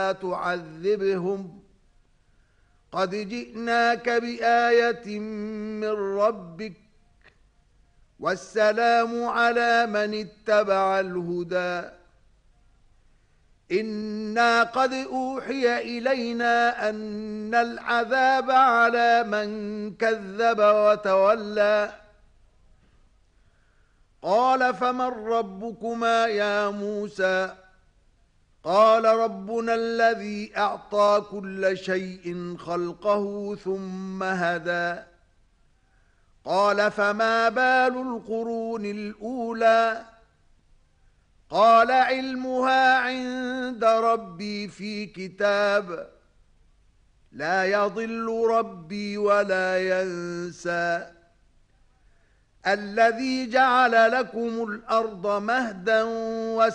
تعذبهم قد جئناك بآية من ربك والسلام على من اتبع الهدى إنا قد أوحي إلينا أن العذاب على من كذب وتولى قال فمن ربكما يا موسى قال ربنا الذي أعطى كل شيء خلقه ثم هدى قال فما بال القرون الأولى قال علمها عند ربي في كتاب لا يضل ربي ولا ينسى الذي جعل لكم الأرض مهدا